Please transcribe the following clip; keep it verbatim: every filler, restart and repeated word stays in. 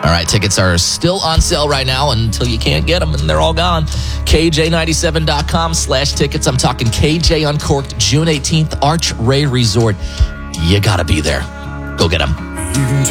All right, tickets are still on sale right now until you can't get them, and they're all gone. K J ninety-seven dot com slash tickets. I'm talking K J Uncorked, June eighteenth, Arch Ray Resort. You got to be there. Go get them.